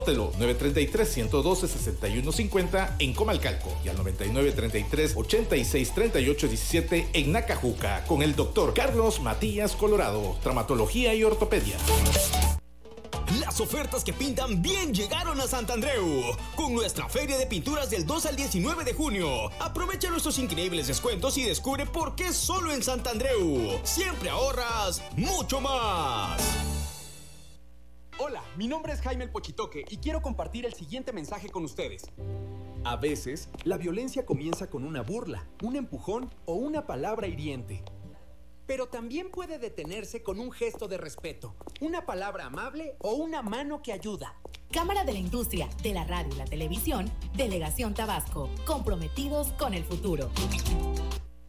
Telo 933-112-6150 en Comalcalco y al 9933-863817 en Nacajuca con el doctor Carlos Matías Colorado, traumatología y ortopedia. Las ofertas que pintan bien llegaron a Santandreu con nuestra feria de pinturas del 2 al 19 de junio. Aprovecha nuestros increíbles descuentos y descubre por qué solo en Santandreu siempre ahorras mucho más. Hola, mi nombre es Jaime el Pochitoque y quiero compartir el siguiente mensaje con ustedes. A veces, la violencia comienza con una burla, un empujón o una palabra hiriente. Pero también puede detenerse con un gesto de respeto, una palabra amable o una mano que ayuda. Cámara de la Industria, de la Radio y la Televisión, Delegación Tabasco, comprometidos con el futuro.